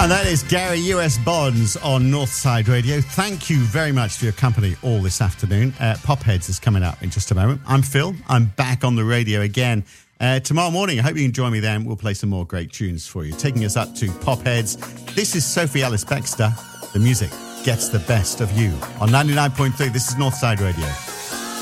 And that is Gary US Bonds on Northside Radio. Thank you very much for your company all this afternoon. Popheads is coming up in just a moment. I'm Phil. I'm back on the radio again tomorrow morning. I hope you can join me then. We'll play some more great tunes for you. Taking us up to Popheads, this is Sophie Ellis-Bextor. The music gets the best of you on 99.3. This is Northside Radio.